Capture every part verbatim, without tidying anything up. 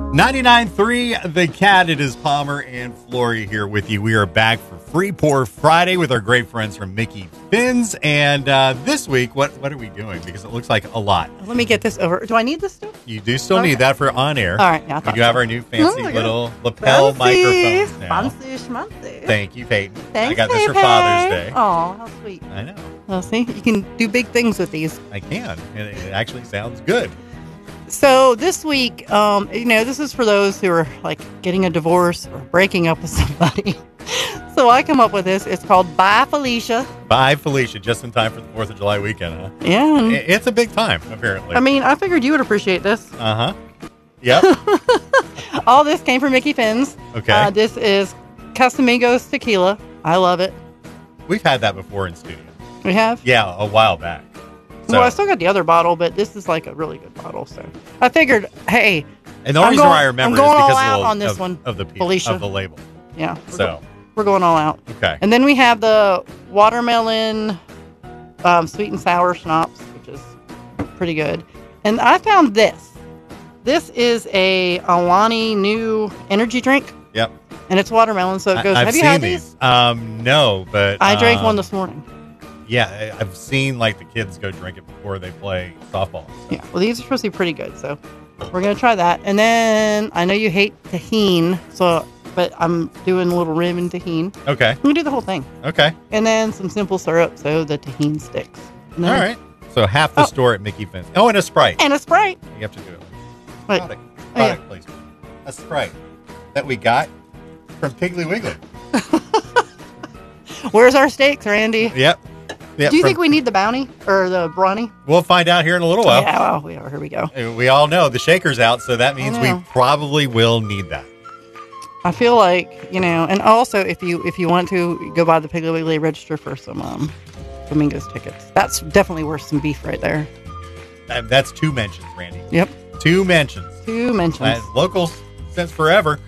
ninety-nine point three The Cat. It is Palmer and Flory here with you. We are back for Free Pour Friday with our great friends from Mickey Finn's. And uh, this week, what what are we doing? Because it looks like a lot. Let me get this over. Do I need this still? You do still Okay. need that for on air. All right. Yeah, I We thought do have so. our new fancy Oh, little lapel Fancy, microphones now. Fancy schmancy. Thank you, Peyton. Thanks, I got this for Pepe. Father's Day. Oh, how sweet. I know. Well, see, you can do big things with these. I can. And it actually sounds good. So this week, um, you know, this is for those who are like getting a divorce or breaking up with somebody. So I come up with this. It's called Bye Felicia. Bye, Felicia. Just in time for the fourth of July weekend, huh? Yeah. and- I- It's a big time, apparently. I mean, I figured you would appreciate this. Uh-huh. Yep. All this came from Mickey Finn's. Okay. Uh, this is Casamigos tequila. I love it. We've had that before in studio. We have. Yeah, a while back. So, Well, I still got the other bottle, but this is like a really good bottle. So I figured, hey, and the only I'm reason going- why I remember I'm it is going all because out of, on this of, one, of the pe- Felicia. of the label. yeah, we're, So, go- we're going all out. okay. And then we have the watermelon um, sweet and sour schnapps, which is pretty good. And I found this. This is a Alani new energy drink, Yep. and it's watermelon, so it goes. I, I've have you seen had these. these? Um, no, but I drank um, one this morning. Yeah, I- I've seen like the kids go drink it before they play softball. and stuff. Yeah, well, these are supposed to be pretty good, so we're gonna try that. And then I know you hate tahini, so but I'm doing a little rim in tahini. Okay. I'm gonna do the whole thing, Okay. and then some simple syrup so the tahini sticks. And All then- right. So half the Oh. store at Mickey Finn's. Oh, and a Sprite. and a Sprite. You have to do it. Wait, Product, Oh, yeah. product placement. A Sprite that we got from Piggly Wiggly. Where's our steaks, Randy? Yep. Yep, Do you from- think we need the bounty or the brawny? We'll find out here in a little while. Yeah, well, we are. Here we go. Uh, We all know the shaker's out, so that means we know. probably will need that. I feel like, you know, and also if you if you want to go by the Piggly Wiggly, register for some um, Flamingos tickets. That's definitely worth some beef right there. Uh, That's two mentions, Randy. Yep, Two mentions. two mentions. Uh, local since forever.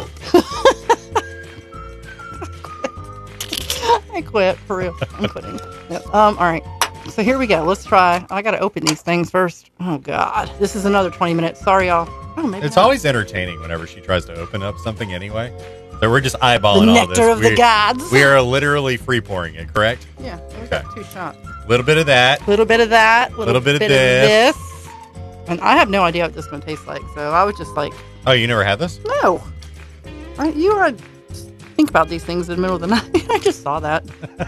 I quit for real. I'm quitting. Yep. Um. All right. So here we go. Let's try. I got to open these things first. Oh God, this is another twenty minutes. Sorry, y'all. Oh, maybe It's not. always entertaining whenever she tries to open up something anyway. So we're just the eyeballing all this. nectar of the we, gods. we are literally free pouring it, correct? yeah. We Okay. got two shots. A little bit of that. Little bit of that. Little, Little bit of bit this. of this. And I have no idea what this is going to taste like. So I was just like, Oh, you never had this? no. Right, you are. Think about these things in the middle of the night. I just saw that.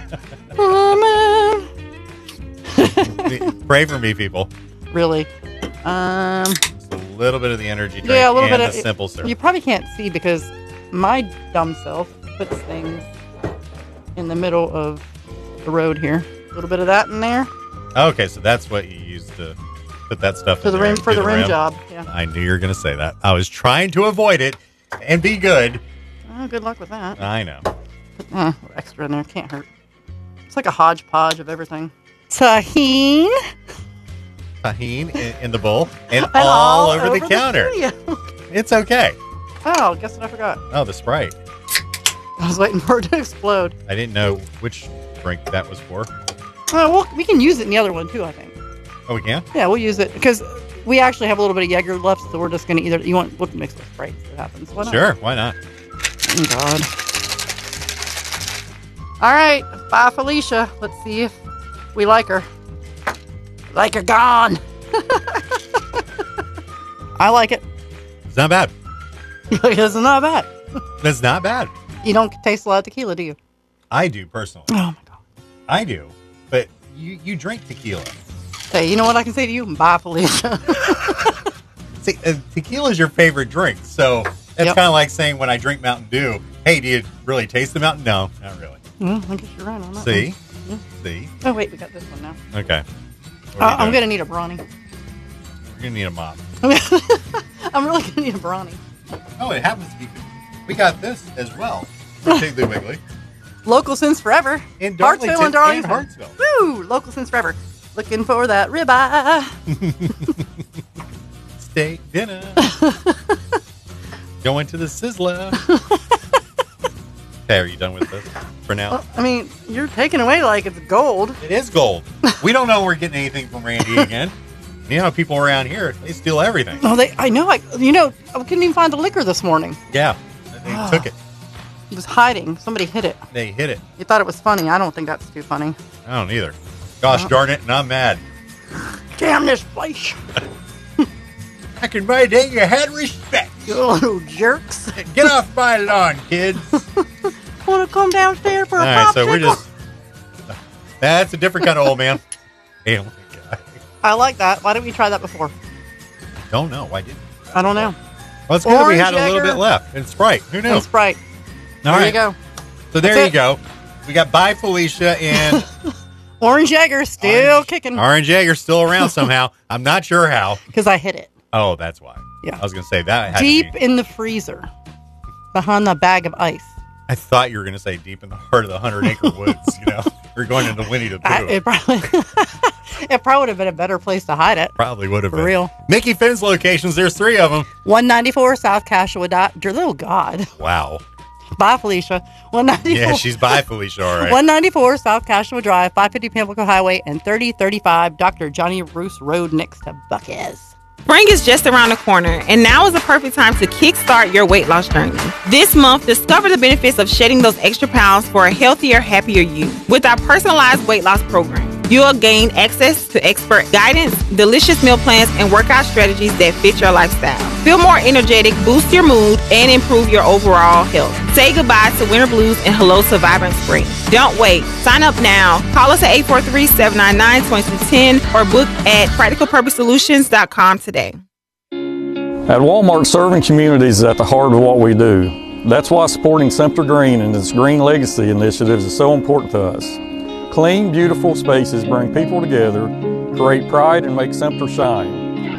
Oh man. Pray for me, people. Really. Um. Just a little bit of the energy drink Yeah, a little and bit the of simple syrup. You probably can't see because my dumb self puts things in the middle of the road here. A little bit of that in there Okay, so that's what you use to put that stuff for in the there rim and for do the rim job. Yeah. I knew you were going to say that. I was trying to avoid it and be good. Oh, good luck with that. I know. Put uh, extra in there can't hurt. It's like a hodgepodge of everything. Tahine. Tahine in, in the bowl and, And all, over, the counter. studio. It's okay. Oh, guess what I forgot? Oh, the Sprite. I was waiting for it to explode. I didn't know which drink that was for. Oh, well, we can use it in the other one too, I think. Oh, we can? Yeah, we'll use it because we actually have a little bit of Jaeger left, so we're just going to either, you want, we'll mix with Sprite so it happens. Why not? Sure, why not? Oh, God. All right, bye, Felicia. Let's see if we like her. Like her gone. I like it. It's not bad. It's not bad. It's not bad. You don't taste a lot of tequila, do you? I do, personally. Oh, my God. I do. But you, you drink tequila. Hey, you know what I can say to you? Bye, Felicia. See, uh, tequila is your favorite drink. So it's Yep. kind of like saying when I drink Mountain Dew, hey, do you really taste the Mountain? No, not really. Well, I guess you're right on that See? one. See? Oh, wait, we got this one now. Okay. What Uh, are you I'm doing? going to need a brawny. We're going to need a mop. I'm really going to need a brawny. Oh, it happens to be. We got this as well from Piggly Wiggly. Local since forever. In Hartsville and Darlington and Darlington. Hartsville. Woo! Local since forever. Looking for that ribeye. Steak dinner. Going to the Sizzler. Okay, are you done with this for now? Well, I mean, you're taking away like it's gold. It is gold. We don't know we're getting anything from Randy again. You know, people around here, they steal everything. Oh, they, I know. I, you know, I couldn't even find the liquor this morning. Yeah, they took it. It was hiding. Somebody hid it. They hid it. You thought it was funny. I don't think that's too funny. I don't either. Gosh darn it, and I'm mad. Damn this place. Back in my day, you had respect. You little jerks. Get off my lawn, kids. Want to come downstairs for a All popsicle? right, so we're just... That's a different kind of old man. Hey, oh my God. I like that. Why didn't we try that before? Don't know. Why didn't we? I don't know. Well, it's good that we Orange had a little Jäger. bit left. And Sprite. Who knew? And Sprite. All There right. you go. So there That's you it. go. We got Bye Felicia and Orange Jäger still Orange, kicking. Orange Jäger's still around somehow. I'm not sure how. Because I hit it. Oh, that's why. Yeah. I was going to say that. Had Deep to be, in the freezer. Behind the bag of ice. I thought you were going to say deep in the heart of the hundred acre woods. You know, we're going into Winnie the Pooh. I, it probably it probably would have been a better place to hide it. Probably would have For been. real. Mickey Finn's locations. There's three of them. one ninety-four South Cashua Dot. Dear little God. Wow. Bye, Felicia. one ninety-four Yeah, she's Bye Felicia. All right. one ninety-four South Cashua Drive, five fifty Pamlico Highway, and thirty thirty-five Doctor Johnny Roos Road next to Buckhead's. Spring is just around the corner, and now is the perfect time to kickstart your weight loss journey. This month, discover the benefits of shedding those extra pounds for a healthier, happier you. With our personalized weight loss program, you'll gain access to expert guidance, delicious meal plans, and workout strategies that fit your lifestyle. Feel more energetic, boost your mood, and improve your overall health. Say goodbye to winter blues and hello to vibrant spring. Don't wait. Sign up now. Call us at eight four three, seven nine nine, two two one zero or book at practical purpose solutions dot com today. At Walmart, serving communities is at the heart of what we do. That's why supporting Sumter Green and its Green Legacy initiatives is so important to us. Clean, beautiful spaces bring people together, create pride, and make Sumter shine.